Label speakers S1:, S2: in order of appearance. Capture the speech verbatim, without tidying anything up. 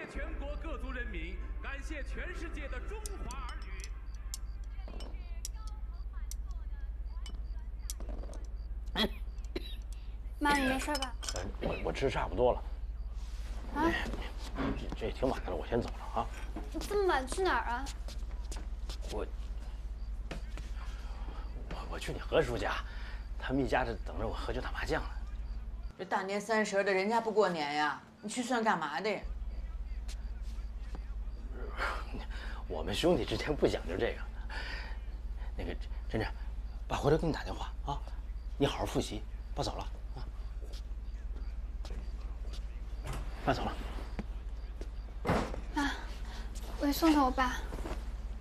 S1: 全国各族人民，感谢全世界的中华儿女。
S2: 妈，你没事吧？
S3: 呃，我我吃差不多了。
S2: 啊？
S3: 这这挺晚的了，我先走了啊。
S2: 你这么晚去哪儿啊？
S3: 我我我去你何叔家，他们一家这等着我喝酒打麻将呢。
S4: 这大年三十的，人家不过年呀，你去算干嘛的呀？
S3: 我们兄弟之间不讲究这个。那个珍珍，爸回头给你打电话啊，你好好复习。爸走了。 爸走了，
S2: 妈，我去送送我爸。